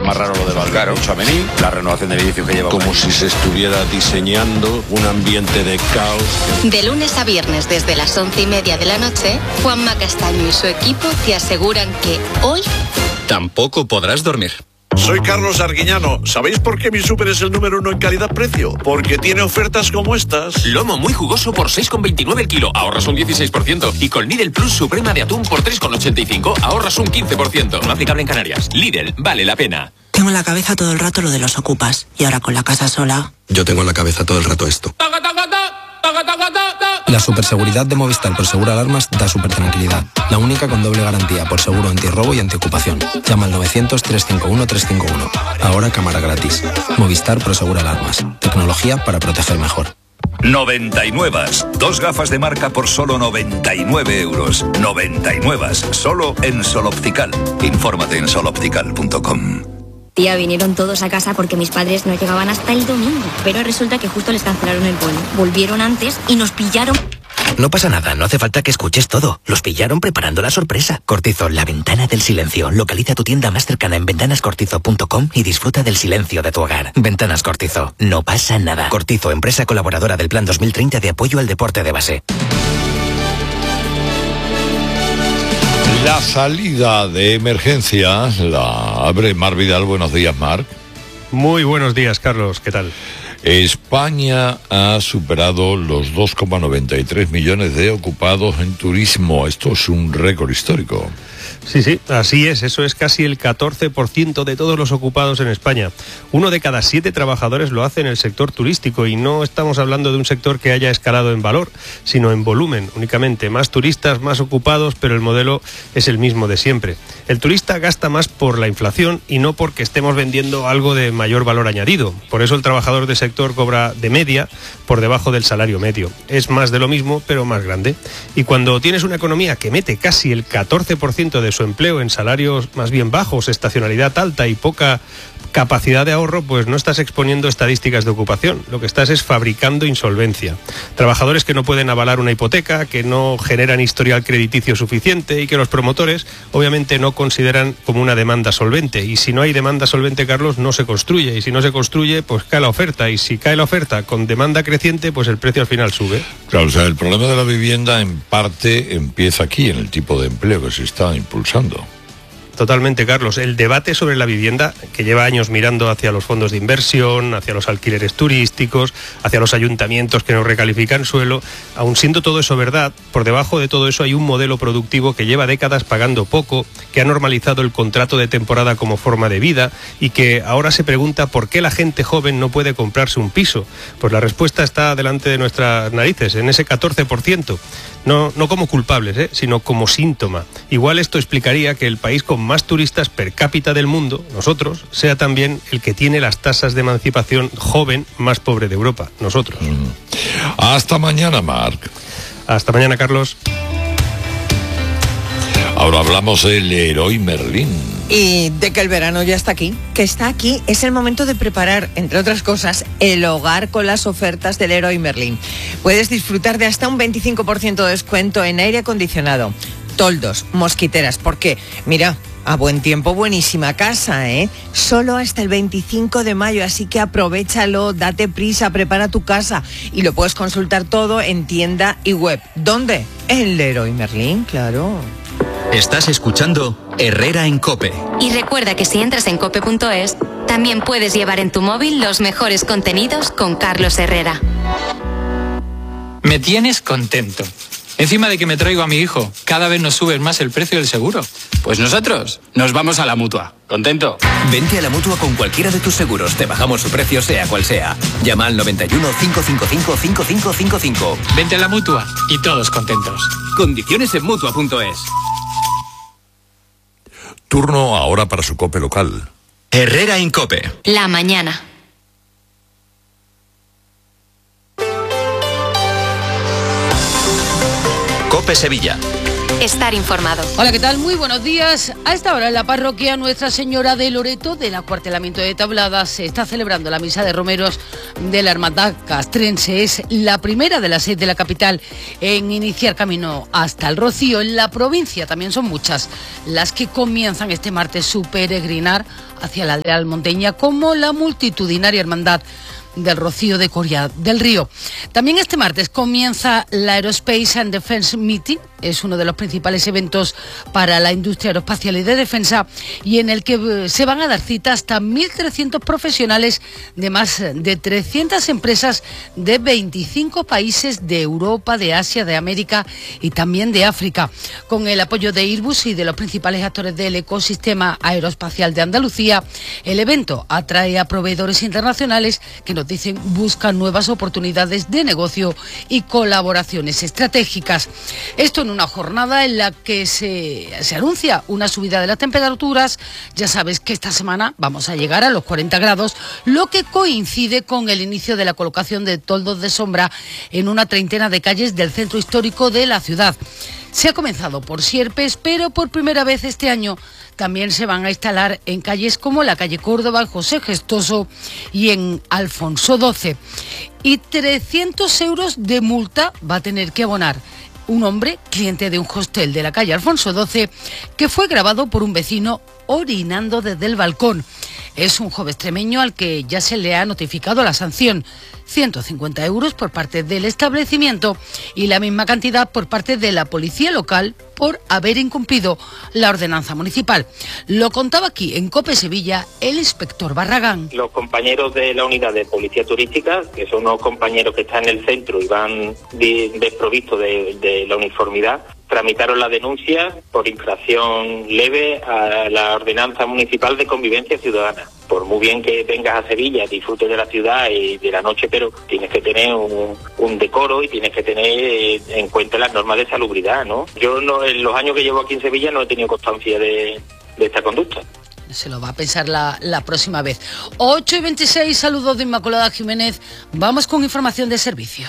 más raro lo de Valverde, Tchouaméni, la renovación del edificio que lleva. Como si se estuviera diseñando un ambiente de caos. De lunes a viernes desde las 11:30 de la noche, Juanma Castaño y su equipo te aseguran que hoy tampoco podrás dormir. Soy Carlos Arguiñano. ¿Sabéis por qué mi súper es el número 1 en calidad-precio? Porque tiene ofertas como estas. Lomo muy jugoso por 6,29 el kilo, ahorras un 16%. Y con Lidl Plus Suprema de atún por 3,85, ahorras un 15%. No aplicable en Canarias. Lidl, vale la pena. Tengo en la cabeza todo el rato lo de los ocupas. Y ahora con la casa sola... Yo tengo en la cabeza todo el rato esto. La superseguridad de Movistar por Seguro Alarmas da supertranquilidad. La única con doble garantía por seguro antirrobo y antiocupación. Llama al 900-351-351. Ahora cámara gratis. Movistar por Seguro Alarmas. Tecnología para proteger mejor. 99. Dos gafas de marca por solo 99 euros. 99. Solo en Sol Optical. Infórmate en soloptical.com. Tía, vinieron todos a casa porque mis padres no llegaban hasta el domingo. Pero resulta que justo les cancelaron el vuelo. Volvieron antes y nos pillaron. No pasa nada, no hace falta que escuches todo. Los pillaron preparando la sorpresa. Cortizo, la ventana del silencio. Localiza tu tienda más cercana en ventanascortizo.com y disfruta del silencio de tu hogar. Ventanas Cortizo, no pasa nada. Cortizo, empresa colaboradora del Plan 2030 de apoyo al deporte de base. La salida de emergencia la abre Mar Vidal. Buenos días, Mar. Muy buenos días, Carlos. ¿Qué tal? España ha superado los 2,93 millones de ocupados en turismo. Esto es un récord histórico. Sí, así es. Eso es casi el 14% de todos los ocupados en España. 1 de cada 7 trabajadores lo hace en el sector turístico y no estamos hablando de un sector que haya escalado en valor, sino en volumen únicamente. Más turistas, más ocupados, pero el modelo es el mismo de siempre. El turista gasta más por la inflación y no porque estemos vendiendo algo de mayor valor añadido. Por eso el trabajador del sector cobra de media por debajo del salario medio. Es más de lo mismo, pero más grande. Y cuando tienes una economía que mete casi el 14% de su empleo en salarios más bien bajos, estacionalidad alta y poca capacidad de ahorro, pues no estás exponiendo estadísticas de ocupación, lo que estás es fabricando insolvencia. Trabajadores que no pueden avalar una hipoteca, que no generan historial crediticio suficiente y que los promotores obviamente no consideran como una demanda solvente. Y si no hay demanda solvente, Carlos, no se construye. Y si no se construye, pues cae la oferta. Y si cae la oferta con demanda creciente, pues el precio al final sube. Claro, o sea, el problema de la vivienda en parte empieza aquí, en el tipo de empleo que se está impulsando. Totalmente, Carlos. El debate sobre la vivienda, que lleva años mirando hacia los fondos de inversión, hacia los alquileres turísticos, hacia los ayuntamientos que no recalifican suelo, aun siendo todo eso verdad, por debajo de todo eso hay un modelo productivo que lleva décadas pagando poco, que ha normalizado el contrato de temporada como forma de vida y que ahora se pregunta por qué la gente joven no puede comprarse un piso. Pues la respuesta está delante de nuestras narices, en ese 14%. No como culpables, sino como síntoma. Igual esto explicaría que el país con más turistas per cápita del mundo, nosotros, sea también el que tiene las tasas de emancipación joven más pobre de Europa, nosotros. Hasta mañana, Marc. Hasta mañana, Carlos. Ahora hablamos del Leroy Merlin. Y de que el verano ya está aquí. Que está aquí, es el momento de preparar, entre otras cosas, el hogar con las ofertas del Leroy Merlin. Puedes disfrutar de hasta un 25% de descuento en aire acondicionado, toldos, mosquiteras, porque, mira, a buen tiempo, buenísima casa, ¿eh? Solo hasta el 25 de mayo, así que aprovéchalo, date prisa, prepara tu casa y lo puedes consultar todo en tienda y web. ¿Dónde? En Leroy Merlin, claro. Estás escuchando Herrera en COPE. Y recuerda que si entras en cope.es, también puedes llevar en tu móvil los mejores contenidos con Carlos Herrera. Me tienes contento. Encima de que me traigo a mi hijo, cada vez nos subes más el precio del seguro. Pues nosotros nos vamos a la Mutua. ¿Contento? Vente a la Mutua con cualquiera de tus seguros. Te bajamos su precio sea cual sea. Llama al 91 555 5555. Vente a la Mutua y todos contentos. Condiciones en Mutua.es. Turno ahora para su COPE local. Herrera en COPE. La mañana. COPE Sevilla. estar informado. Hola, ¿qué tal? Muy buenos días. A esta hora en la parroquia Nuestra Señora de Loreto del Acuartelamiento de Tablada se está celebrando la misa de romeros de la Hermandad Castrense. Es la primera de las 6 de la capital en iniciar camino hasta el Rocío. En la provincia también son muchas las que comienzan este martes su peregrinar hacia la aldea almonteña, como la multitudinaria Hermandad del Rocío de Coria del Río. También este martes comienza la Aerospace and Defense Meeting. Es uno de los principales eventos para la industria aeroespacial y de defensa, y en el que se van a dar cita hasta 1.300 profesionales de más de 300 empresas de 25 países de Europa, de Asia, de América y también de África. Con el apoyo de Airbus y de los principales actores del ecosistema aeroespacial de Andalucía, el evento atrae a proveedores internacionales que nos dicen buscan nuevas oportunidades de negocio y colaboraciones estratégicas. Esto en una jornada en la que se anuncia una subida de las temperaturas. Ya sabes que esta semana vamos a llegar a los 40 grados, lo que coincide con el inicio de la colocación de toldos de sombra en una treintena de calles del centro histórico de la ciudad. Se ha comenzado por Sierpes, pero por primera vez este año también se van a instalar en calles como la calle Córdoba, en José Gestoso y en Alfonso XII. Y 300 euros de multa va a tener que abonar un hombre, cliente de un hostel de la calle Alfonso XII, que fue grabado por un vecino orinando desde el balcón. Es un joven extremeño al que ya se le ha notificado la sanción. 150 euros por parte del establecimiento y la misma cantidad por parte de la policía local por haber incumplido la ordenanza municipal. Lo contaba aquí en COPE Sevilla el inspector Barragán. Los compañeros de la unidad de policía turística, que son unos compañeros que están en el centro y van desprovistos de la uniformidad, tramitaron la denuncia por infracción leve a la ordenanza municipal de convivencia ciudadana. Por muy bien que vengas a Sevilla, disfrutes de la ciudad y de la noche, pero tienes que tener un decoro y tienes que tener en cuenta las normas de salubridad, ¿no? Yo en los años que llevo aquí en Sevilla no he tenido constancia de esta conducta. Se lo va a pensar la próxima vez. 8:26, saludos de Inmaculada Jiménez. Vamos con información de servicio.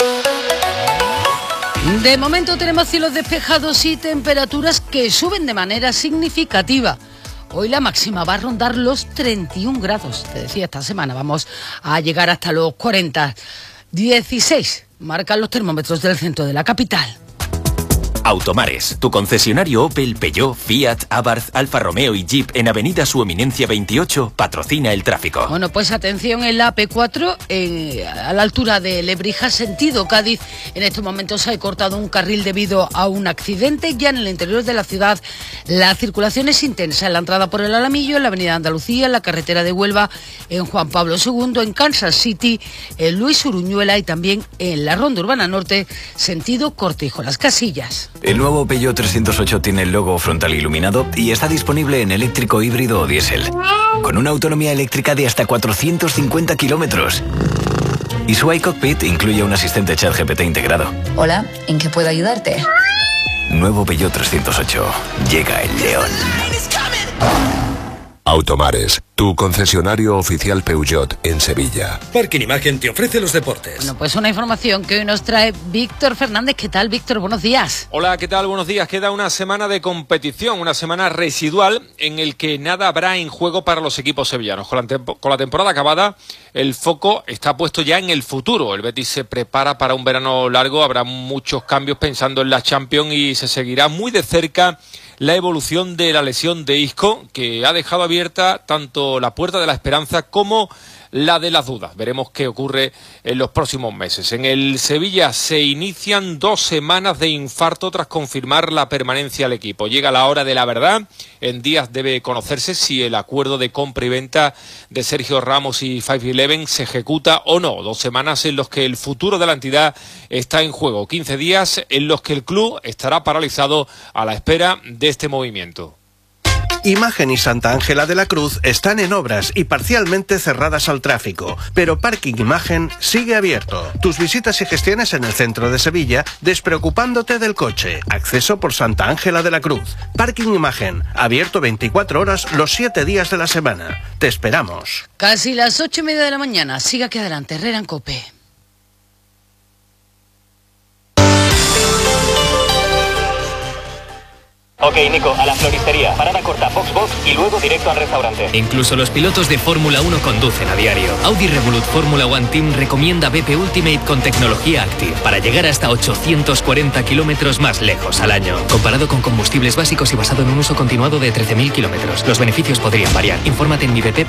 De momento tenemos cielos despejados y temperaturas que suben de manera significativa. Hoy la máxima va a rondar los 31 grados. Te decía, esta semana vamos a llegar hasta los 40. 16 marcan los termómetros del centro de la capital. Automares, tu concesionario Opel, Peugeot, Fiat, Abarth, Alfa Romeo y Jeep en Avenida Su Eminencia 28 patrocina el tráfico. Bueno, pues atención, en la AP4, a la altura de Lebrija, sentido Cádiz, en estos momentos se ha cortado un carril debido a un accidente. Ya en el interior de la ciudad la circulación es intensa en la entrada por el Alamillo, en la Avenida Andalucía, en la carretera de Huelva, en Juan Pablo II, en Kansas City, en Luis Uruñuela y también en la Ronda Urbana Norte, sentido Cortijo Las Casillas. El nuevo Peugeot 308 tiene el logo frontal iluminado y está disponible en eléctrico, híbrido o diésel, con una autonomía eléctrica de hasta 450 kilómetros. Y su iCockpit incluye un asistente ChatGPT integrado. Hola, ¿en qué puedo ayudarte? Nuevo Peugeot 308. Llega el león. Automares, tu concesionario oficial Peugeot en Sevilla. Parking Imagen te ofrece los deportes. Bueno, pues una información que hoy nos trae Víctor Fernández. ¿Qué tal, Víctor? Buenos días. Hola, ¿qué tal? Buenos días. Queda una semana de competición, una semana residual en el que nada habrá en juego para los equipos sevillanos. Con la temporada acabada, el foco está puesto ya en el futuro. El Betis se prepara para un verano largo, habrá muchos cambios pensando en la Champions y se seguirá muy de cerca la evolución de la lesión de Isco, que ha dejado abierta tanto la puerta de la esperanza como la de las dudas. Veremos qué ocurre en los próximos meses. En el Sevilla se inician 2 semanas de infarto tras confirmar la permanencia al equipo. Llega la hora de la verdad. En días debe conocerse si el acuerdo de compra y venta de Sergio Ramos y 511 se ejecuta o no. 2 semanas en los que el futuro de la entidad está en juego. 15 días en los que el club estará paralizado a la espera de este movimiento. Imagen y Santa Ángela de la Cruz están en obras y parcialmente cerradas al tráfico, pero Parking Imagen sigue abierto. Tus visitas y gestiones en el centro de Sevilla, despreocupándote del coche. Acceso por Santa Ángela de la Cruz. Parking Imagen, abierto 24 horas los 7 días de la semana. Te esperamos. Casi las 8:30 de la mañana. Siga aquí adelante, Herrera en COPE. Ok, Nico, a la floristería. Parada corta, box y luego directo al restaurante. Incluso los pilotos de Fórmula 1 conducen a diario. Audi Revolut Fórmula One Team recomienda BP Ultimate con tecnología Active para llegar hasta 840 kilómetros más lejos al año. Comparado con combustibles básicos y basado en un uso continuado de 13.000 kilómetros. Los beneficios podrían variar. Infórmate en mi BP.